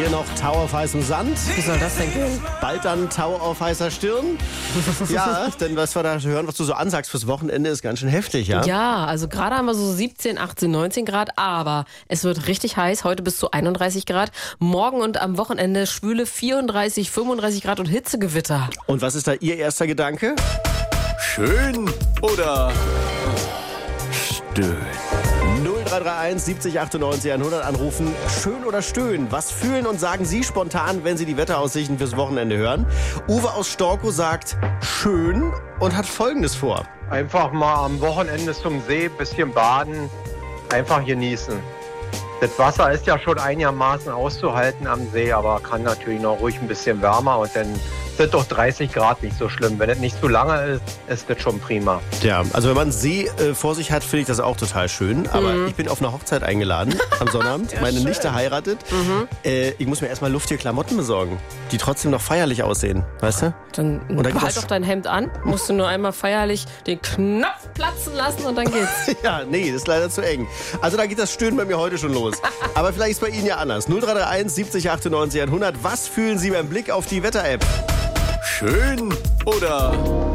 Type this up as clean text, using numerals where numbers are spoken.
hier noch Tau auf heißem Sand. Wie soll das denn gehen? Bald dann Tau auf heißer Stirn. Ja, denn was wir da hören, was du so ansagst fürs Wochenende, ist ganz schön heftig, ja? Ja, also gerade haben wir so 17, 18, 19 Grad, aber es wird richtig heiß. Heute bis zu 31 Grad. Morgen und am Wochenende schwüle 34, 35 Grad und Hitzegewitter. Und was ist da Ihr erster Gedanke? Schön oder stöhn? 0331 70 98 100 anrufen. Schön oder stöhnen? Was fühlen und sagen Sie spontan, wenn Sie die Wetteraussichten fürs Wochenende hören? Uwe aus Storkow sagt schön und hat Folgendes vor. Einfach mal am Wochenende zum See, bisschen baden, einfach genießen. Das Wasser ist ja schon einigermaßen auszuhalten am See, aber kann natürlich noch ruhig ein bisschen wärmer und dann sind doch 30 Grad nicht so schlimm. Wenn es nicht zu lange ist, ist das schon prima. Ja, also wenn man einen See vor sich hat, finde ich das auch total schön. Aber ich bin auf eine Hochzeit eingeladen am Sonnabend. Ja, meine Nichte heiratet. Ich muss mir erstmal luftige Klamotten besorgen, die trotzdem noch feierlich aussehen. Weißt du? Dann halt doch dein Hemd an. Musst du nur einmal feierlich den Knopf platzen lassen und dann geht's. Ja, nee, das ist leider zu eng. Also da geht das Stöhnen bei mir heute schon los. Aber vielleicht ist bei Ihnen ja anders. 0331 70 98 100. Was fühlen Sie beim Blick auf die Wetter-App? Schön oder